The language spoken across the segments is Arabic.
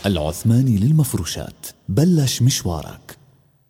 العثماني للمفروشات، بلش مشوارك.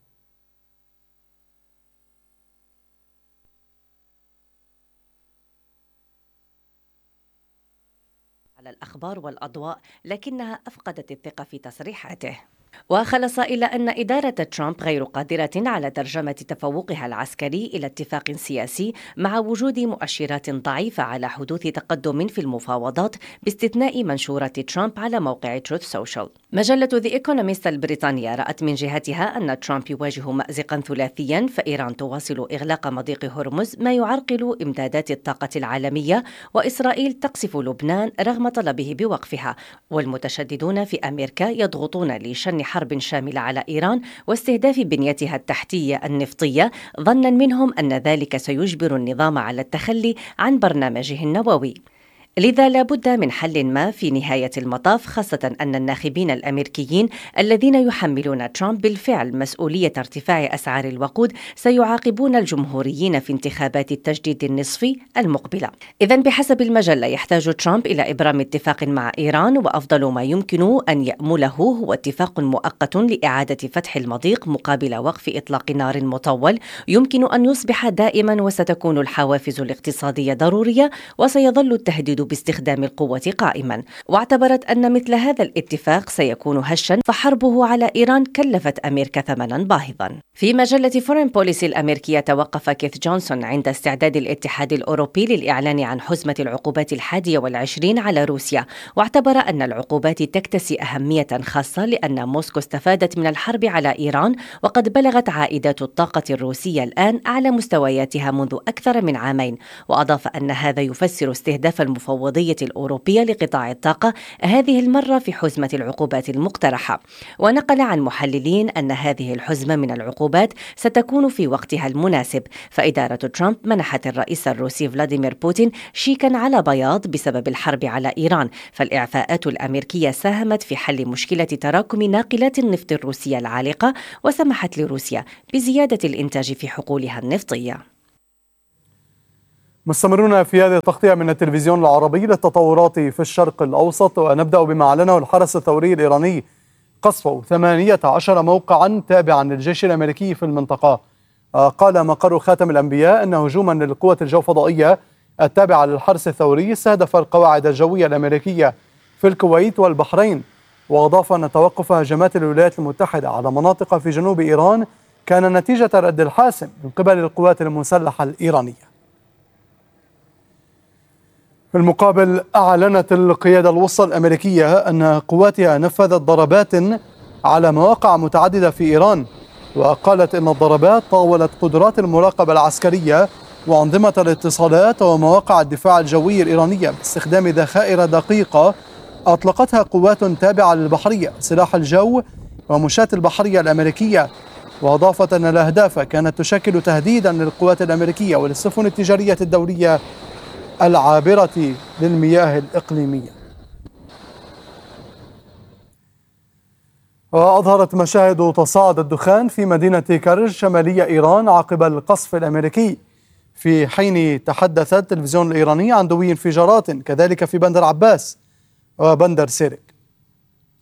على الأخبار والأضواء، لكنها أفقدت الثقة في تصريحاته، وخلص إلى أن إدارة ترامب غير قادرة على ترجمة تفوقها العسكري إلى اتفاق سياسي مع وجود مؤشرات ضعيفة على حدوث تقدم في المفاوضات، باستثناء منشورة ترامب على موقع تروث سوشيال. مجلة The Economist البريطانية رأت من جهتها أن ترامب يواجه مأزقا ثلاثيا، فإيران تواصل إغلاق مضيق هرمز ما يعرقل إمدادات الطاقة العالمية، وإسرائيل تقصف لبنان رغم طلبه بوقفها، والمتشددون في أمريكا يضغطون لشن حرب شاملة على إيران واستهداف بنيتها التحتية النفطية، ظنا منهم أن ذلك سيجبر النظام على التخلي عن برنامجه النووي. لذا لا بد من حل ما في نهاية المطاف، خاصة أن الناخبين الأمريكيين الذين يحملون ترامب بالفعل مسؤولية ارتفاع أسعار الوقود سيعاقبون الجمهوريين في انتخابات التجديد النصفي المقبلة. إذن بحسب المجلة يحتاج ترامب إلى إبرام اتفاق مع إيران، وأفضل ما يمكن أن يأمله هو اتفاق مؤقت لإعادة فتح المضيق مقابل وقف إطلاق نار مطول يمكن أن يصبح دائما، وستكون الحوافز الاقتصادية ضرورية، وسيظل التهديد باستخدام القوة قائما. واعتبرت أن مثل هذا الاتفاق سيكون هشا، فحربه على إيران كلفت أمريكا ثمنا باهظا. في مجلة فورين بوليسي الأمريكية توقف كيث جونسون عند استعداد الاتحاد الأوروبي للإعلان عن حزمة العقوبات 21 على روسيا، واعتبر أن العقوبات تكتسي أهمية خاصة لأن موسكو استفادت من الحرب على إيران، وقد بلغت عائدات الطاقة الروسية الآن أعلى مستوياتها منذ أكثر من عامين. وأضاف أن هذا يفسر استهداف المفوضية الأوروبية لقطاع الطاقة هذه المرة في حزمة العقوبات المقترحة. ونقل عن محللين أن هذه الحزمة من العقوبات ستكون في وقتها المناسب، فإدارة ترامب منحت الرئيس الروسي فلاديمير بوتين شيكا على بياض بسبب الحرب على إيران، فالإعفاءات الأمريكية ساهمت في حل مشكلة تراكم ناقلات النفط الروسية العالقة، وسمحت لروسيا بزيادة الإنتاج في حقولها النفطية. مستمرون في هذه التغطية من التلفزيون العربي للتطورات في الشرق الأوسط، ونبدأ بما أعلنه الحرس الثوري الإيراني قصف 18 موقعا تابعا للجيش الأمريكي في المنطقة. قال مقر خاتم الأنبياء أن هجوما للقوة الجوفضائية التابعة للحرس الثوري استهدف القواعد الجوية الأمريكية في الكويت والبحرين. وأضاف أن توقف هجمات الولايات المتحدة على مناطق في جنوب إيران كان نتيجة الرد الحاسم من قبل القوات المسلحة الإيرانية. في المقابل، أعلنت القيادة الوسطى الأمريكية أن قواتها نفذت ضربات على مواقع متعددة في إيران، وقالت إن الضربات طاولت قدرات المراقبة العسكرية وأنظمة الاتصالات ومواقع الدفاع الجوي الإيرانية باستخدام ذخائر دقيقة أطلقتها قوات تابعة للبحرية، سلاح الجو ومشاة البحرية الأمريكية. وأضافت أن الأهداف كانت تشكل تهديدا للقوات الأمريكية وللسفن التجارية الدولية العابرة للمياه الإقليمية. وأظهرت مشاهد تصاعد الدخان في مدينة كرج شمالية إيران عقب القصف الأمريكي، في حين تحدث التلفزيون الإيراني عن دوي انفجارات كذلك في بندر عباس وبندر سيرك.